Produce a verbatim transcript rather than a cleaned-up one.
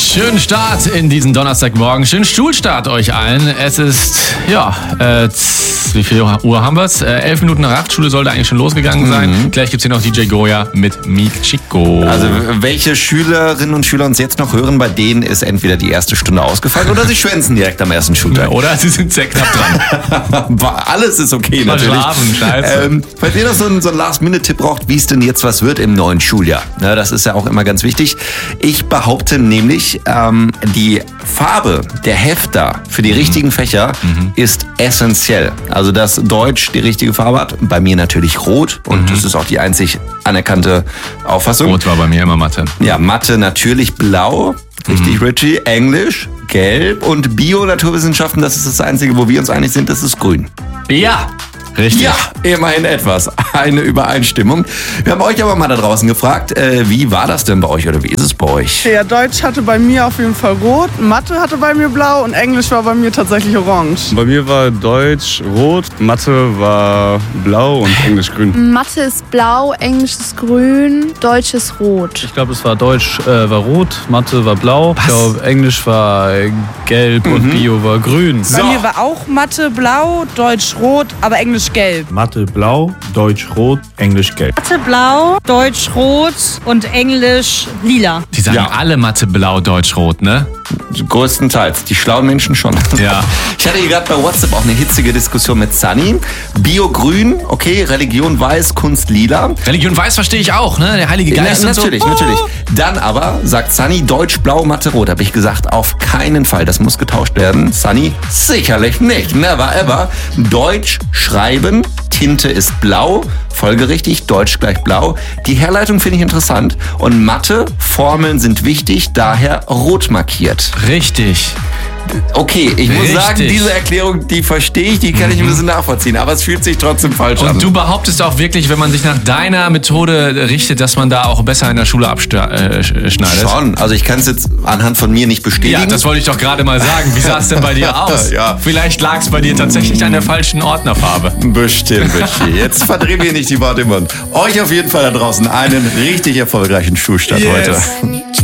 Schönen Start in diesen Donnerstagmorgen. Schönen Schulstart euch allen. Es ist, ja, äh, wie viel Uhr haben wir es? Äh, elf Minuten nach acht. Schule sollte eigentlich schon losgegangen sein. Mhm. Gleich gibt es hier noch D J Goya mit Meet Chico. Also welche Schülerinnen und Schüler uns jetzt noch hören, bei denen ist entweder die erste Stunde ausgefallen oder sie schwänzen direkt am ersten Schultag. Oder sie sind sehr knapp dran. Alles ist okay natürlich. Verschlafen, scheiße. Ähm, falls ihr noch so einen, so einen Last-Minute-Tipp braucht, wie es denn jetzt was wird im neuen Schuljahr. Na, das ist ja auch immer ganz wichtig. Ich behaupte nämlich, ähm, die Farbe der Hefter für die mhm. richtigen Fächer mhm. ist essentiell. Also dass Deutsch die richtige Farbe hat. Bei mir natürlich rot und mhm. das ist auch die einzig anerkannte Auffassung. Rot war bei mir immer Mathe. Ja, Mathe natürlich blau. Richtig, mhm. Richie. Englisch, gelb und Bio-Naturwissenschaften, das ist das Einzige, wo wir uns einig sind, das ist grün. Ja, richtig. Ja, immerhin etwas. Eine Übereinstimmung. Wir haben euch aber mal da draußen gefragt, äh, wie war das denn bei euch oder wie ist es bei euch? Ja, Deutsch hatte bei mir auf jeden Fall rot, Mathe hatte bei mir blau und Englisch war bei mir tatsächlich orange. Bei mir war Deutsch rot, Mathe war blau und Englisch grün. Mathe ist blau, Englisch ist grün, Deutsch ist rot. Ich glaube, es war Deutsch äh, war rot, Mathe war blau. Was? Ich glaube, Englisch war gelb mhm. und Bio war grün. Bei so. mir war auch Mathe blau, Deutsch rot, aber Englisch gelb. Mathe blau, Deutsch rot, Englisch gelb. Mathe blau, Deutsch rot und Englisch lila. Die sagen ja. alle Mathe blau, Deutsch rot, ne? Größtenteils. Die schlauen Menschen schon. Ja. Ich hatte hier gerade bei WhatsApp auch eine hitzige Diskussion mit Sunny. Bio grün, okay, Religion weiß, Kunst lila. Religion weiß verstehe ich auch, ne? Der Heilige Geist ja, und so. Natürlich, natürlich. Dann aber sagt Sunny, Deutsch blau, Mathe rot. Habe ich gesagt, auf keinen Fall. Das muss getauscht werden. Sunny, sicherlich nicht. Never ever. Deutsch schreiben, Tinte ist blau, folgerichtig, Deutsch gleich blau. Die Herleitung finde ich interessant. Und Mathe, Formeln sind wichtig, daher rot markiert. Richtig. Okay, ich muss Richtig. sagen, diese Erklärung, die verstehe ich, die kann mhm. ich ein bisschen nachvollziehen, aber es fühlt sich trotzdem falsch und an. Und du behauptest auch wirklich, wenn man sich nach deiner Methode richtet, dass man da auch besser in der Schule abschneidet? Schon, also ich kann es jetzt anhand von mir nicht bestätigen. Ja, das wollte ich doch gerade mal sagen. Wie sah es denn bei dir aus? Ja. Vielleicht lag es bei dir tatsächlich an der falschen Ordnerfarbe. Bestimmt, bestimmt. Jetzt verdrehen wir nicht die Worte im Mund. Euch auf jeden Fall da draußen einen richtig erfolgreichen Schulstart yes. heute.